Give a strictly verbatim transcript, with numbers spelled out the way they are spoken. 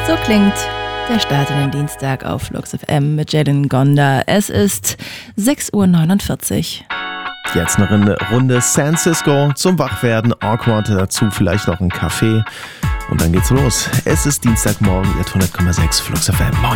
So klingt der Start in den Dienstag auf Flux F M mit Jalen Gonda. Es ist sechs Uhr neunundvierzig. Jetzt noch eine Runde San Cisco zum Wachwerden, Awkward, dazu vielleicht noch ein Kaffee und dann geht's los. Es ist Dienstagmorgen, ihr hundert Komma sechs Flux F M. Moin.